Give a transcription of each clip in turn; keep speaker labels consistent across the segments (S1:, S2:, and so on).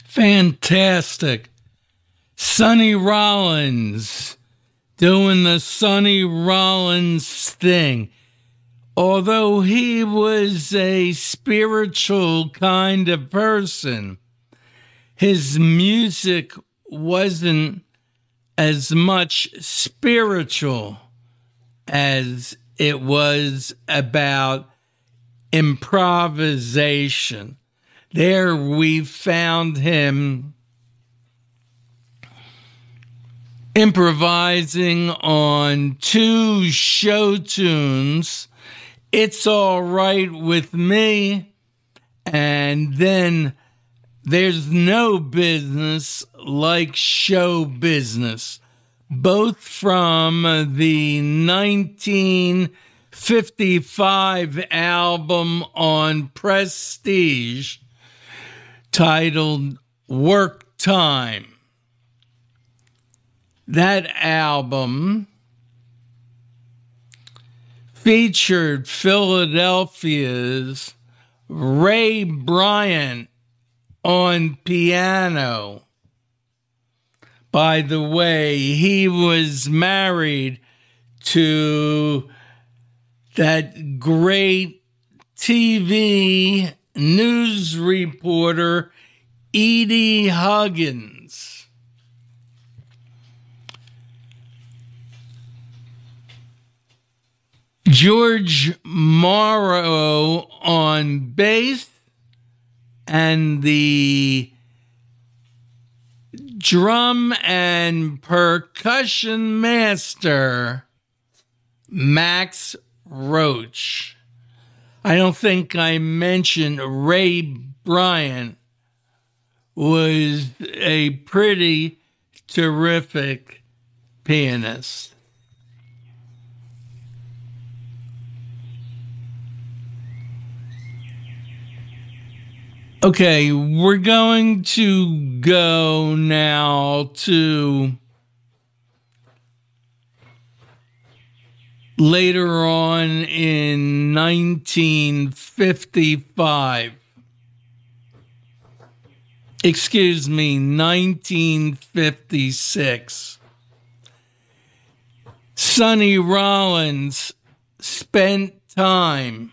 S1: Fantastic. Sonny Rollins doing the Sonny Rollins thing. Although he was a spiritual kind of person, his music wasn't as much spiritual as it was about improvisation. There we found him improvising on two show tunes, It's All Right With Me, and then There's No Business Like Show Business, both from the 1955 album on Prestige titled Work Time. That album featured Philadelphia's Ray Bryant on piano. By the way, he was married to that great TV news reporter Edie Huggins. George Morrow on bass, and the drum and percussion master, Max Roach. I don't think I mentioned Ray Bryant was a pretty terrific pianist. Okay, we're going to go now to later on in 1955. Excuse me, 1956. Sonny Rollins spent time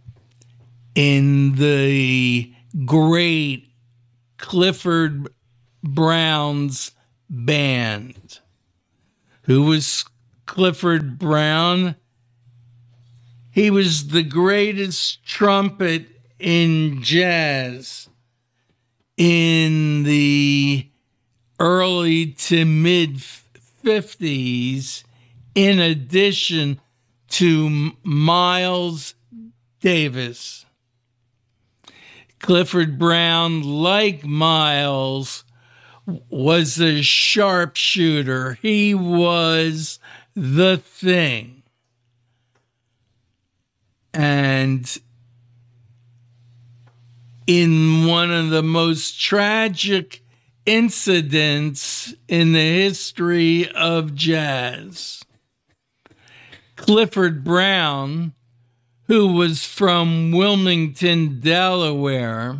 S1: in the great Clifford Brown's band. Who was Clifford Brown? He was the greatest trumpet in jazz in the early to mid 50s, in addition to Miles Davis. Clifford Brown, like Miles, was a sharpshooter. He was the thing. And in one of the most tragic incidents in the history of jazz, Clifford Brown, who was from Wilmington, Delaware,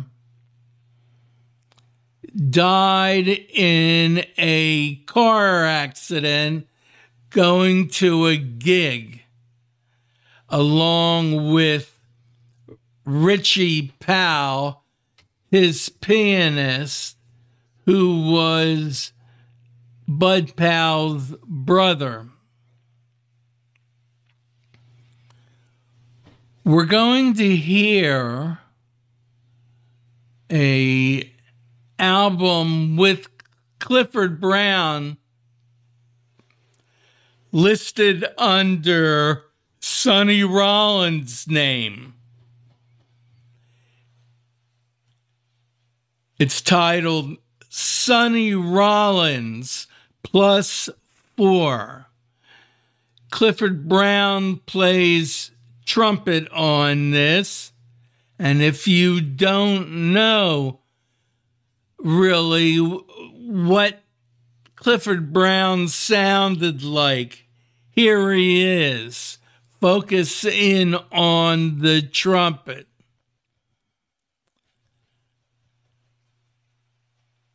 S1: died in a car accident going to a gig, along with Richie Powell, his pianist, who was Bud Powell's brother. We're going to hear an album with Clifford Brown listed under Sonny Rollins' name. It's titled Sonny Rollins Plus 4. Clifford Brown plays trumpet on this, and if you don't know really what Clifford Brown sounded like, here he is. Focus in on the trumpet.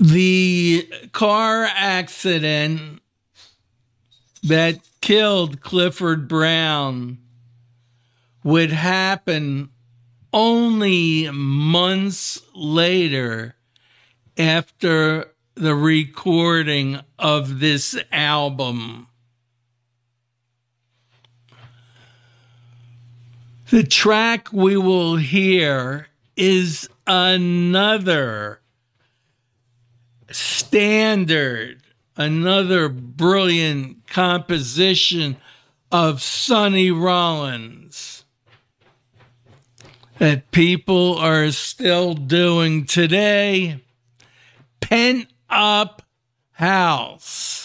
S1: The car accident that killed Clifford Brown would happen only months later after the recording of this album. The track we will hear is another standard, another brilliant composition of Sonny Rollins that people are still doing today. Pent Up House.